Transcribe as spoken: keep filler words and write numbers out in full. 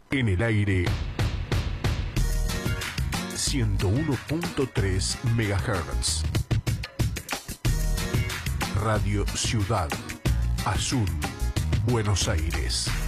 En el aire, ciento uno punto tres megahertz. Radio Ciudad Azul, Buenos Aires.